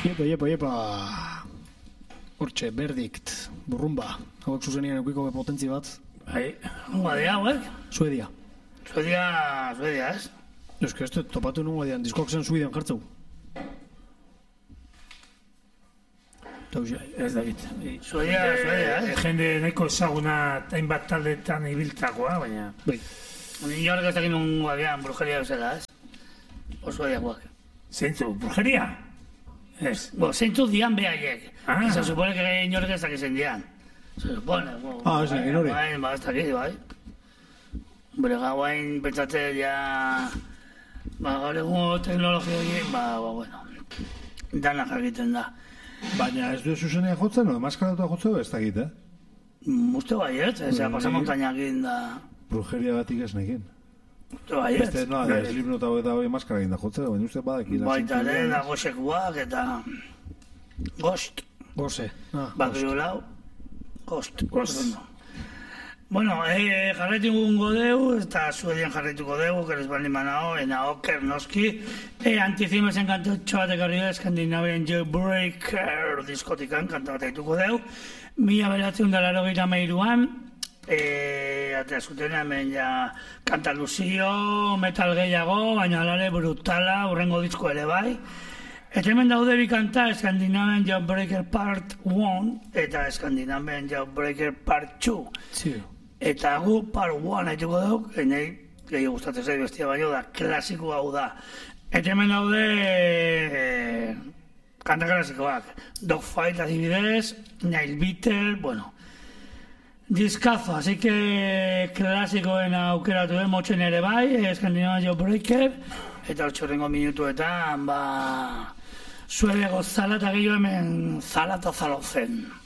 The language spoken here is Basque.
Iepa. Hortxe, Verdict, Burrumba. Hauek zuzenien eukiko potentzi bat. Bai, honga dia, hauek? Suedia, ez? Euske, ez topatu nunga dian, diskoak zen Suedian jartzeu. Ez dakit. Suedia, ez? Jende nahiko ezaguna hainbat taldetan ibiltakoa, baina... Bai. Ni horrek ez dakit nunga dian brujeria bezala, ez? O Suediakoak. Zeintzu, brujeria? Ez. Zeintzu dian behaiek. Se supone que inorek ez dakizen dian. Se supone. Ez dakit hori. Ez dakit, bai. Bere gauain pentsatze ja... gaur egun teknologia horiek, bueno, dana jargiten da. Baina ez du zuzenean jotzen, no? Maskaratuak jotzeu ez dakit, Uste baiet, pasamontañak egin da... Brujeria batik ez nekin. Uste baiet. Beste, no, Slipknot eta hori maskara egin da jotzeu, baina uste badakila. Baita ere, da goxekuak eta... Ghost. Gose. Bakiriolau. Ghost. Bueno, jarraituko deu, eta Suedian jarraituko deu, keres baldin manao, Oker noski, Anticimezen kantatxo bat ekarri da, Scandinavian Jailbreaker diskotikan kanta bat eituko deu, 1983an, atea zuten hemen ja kanta luzio, metal gehiago, baina alare brutala, urrengo disko ere bai. Eta hemen daude bi kanta, Scandinavian Jailbreaker Part 1 eta Scandinavian Jailbreaker Part 2. Eta gu Part 1 haituko duk, nahi gehiago gustatzen zait bestia baino da, klasiko hau da. Eta hemen daude kanta klasikoak, Dogfight adibidez, Nail Beater, bueno, diskazo, así que klasikoen aukeratu motzen ere bai, Scandinavian Jailbreaker, eta hortxorrengo minutuetan, Suediako zala eta gehiago hemen zala eta zalozen.